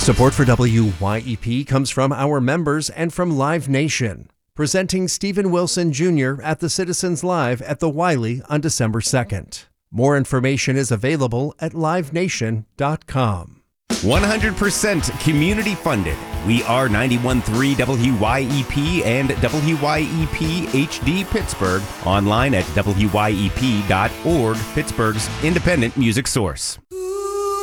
Support for WYEP comes from our members and from Live Nation, presenting Stephen Wilson Jr. at the Citizens Live at the Wiley on December 2nd. More information is available at livenation.com. 100% community funded. We are 91.3 WYEP and WYEP HD Pittsburgh. Online at WYEP.org, Pittsburgh's independent music source.